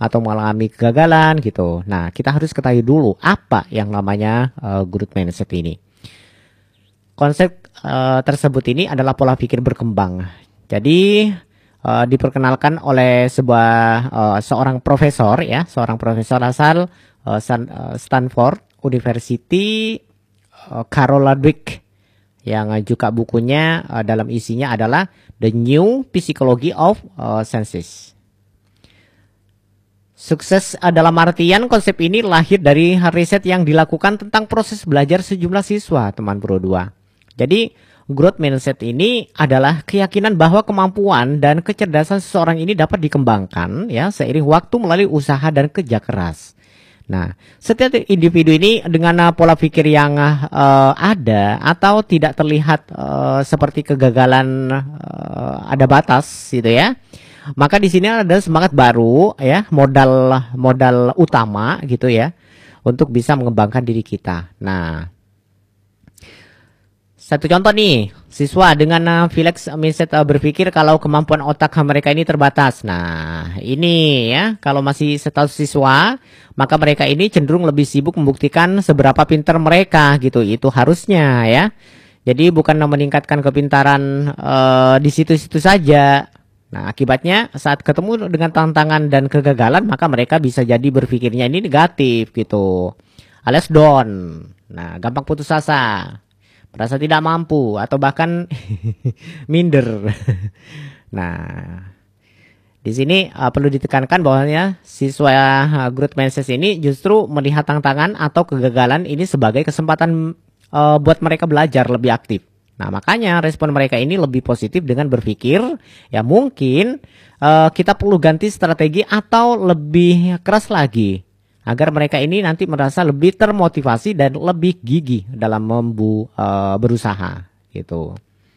atau mengalami kegagalan gitu. Nah, kita harus ketahui dulu apa yang namanya growth mindset ini. Konsep tersebut ini adalah pola pikir berkembang. Jadi diperkenalkan oleh seorang profesor ya, seorang profesor asal Stanford University, Carol Dweck, yang juga bukunya dalam isinya adalah The New Psychology of Senses. Sukses dalam artian konsep ini lahir dari riset yang dilakukan tentang proses belajar sejumlah siswa, teman Pro 2. Jadi, growth mindset ini adalah keyakinan bahwa kemampuan dan kecerdasan seseorang ini dapat dikembangkan ya seiring waktu melalui usaha dan kerja keras. Nah, setiap individu ini dengan pola pikir yang ada atau tidak terlihat seperti kegagalan ada batas gitu ya. Maka di sini ada semangat baru ya, modal utama gitu ya untuk bisa mengembangkan diri kita. Nah, satu contoh nih, siswa dengan fixed mindset berpikir kalau kemampuan otak mereka ini terbatas. Nah, ini ya, kalau masih status siswa, maka mereka ini cenderung lebih sibuk membuktikan seberapa pintar mereka gitu. Itu harusnya ya. Jadi bukan meningkatkan kepintaran di situ-situ saja. Nah, akibatnya saat ketemu dengan tantangan dan kegagalan, maka mereka bisa jadi berpikirnya ini negatif gitu. Alias down. Nah, gampang putus asa. Merasa tidak mampu atau bahkan minder. Nah, di sini perlu ditekankan bahwanya siswa growth mindset ini justru melihat tantangan atau kegagalan ini sebagai kesempatan buat mereka belajar lebih aktif. Nah, makanya respon mereka ini lebih positif dengan berpikir ya mungkin kita perlu ganti strategi atau lebih keras lagi agar mereka ini nanti merasa lebih termotivasi dan lebih gigih dalam berusaha gitu.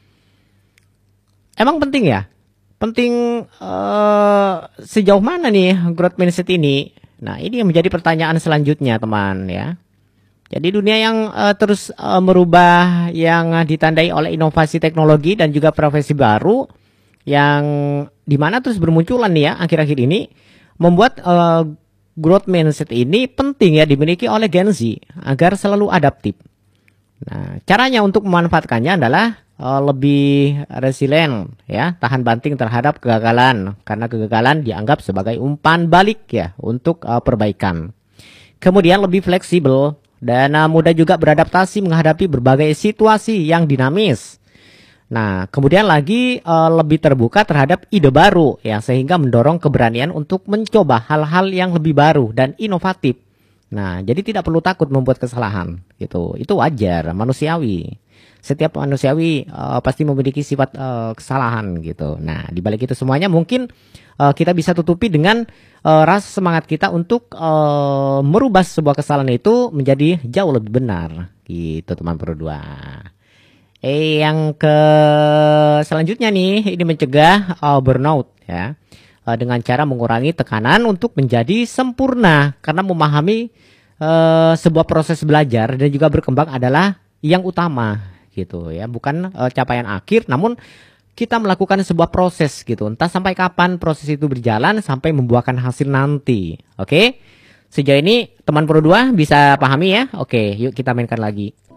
Emang penting ya? Penting sejauh mana nih growth mindset ini? Nah, ini yang menjadi pertanyaan selanjutnya, teman ya. Jadi dunia yang terus merubah, yang ditandai oleh inovasi teknologi dan juga profesi baru yang dimana terus bermunculan nih ya akhir-akhir ini, membuat growth mindset ini penting ya dimiliki oleh Gen Z agar selalu adaptif. Nah, caranya untuk memanfaatkannya adalah lebih resilient ya, tahan banting terhadap kegagalan karena kegagalan dianggap sebagai umpan balik ya untuk perbaikan. Kemudian lebih fleksibel dan mudah juga beradaptasi menghadapi berbagai situasi yang dinamis. Nah, kemudian lagi lebih terbuka terhadap ide baru ya sehingga mendorong keberanian untuk mencoba hal-hal yang lebih baru dan inovatif. Nah, jadi tidak perlu takut membuat kesalahan gitu. Itu wajar, manusiawi. Setiap manusiawi pasti memiliki sifat kesalahan gitu. Nah, di balik itu semuanya mungkin kita bisa tutupi dengan rasa semangat kita untuk merubah sebuah kesalahan itu menjadi jauh lebih benar gitu, teman Pro 2. Yang ke selanjutnya nih, ini mencegah burnout ya dengan cara mengurangi tekanan untuk menjadi sempurna karena memahami sebuah proses belajar dan juga berkembang adalah yang utama gitu ya, bukan capaian akhir, namun kita melakukan sebuah proses gitu, entah sampai kapan proses itu berjalan sampai membuahkan hasil nanti. Oke, sejauh ini teman Pro 2 bisa pahami ya. Oke, yuk kita mainkan lagi.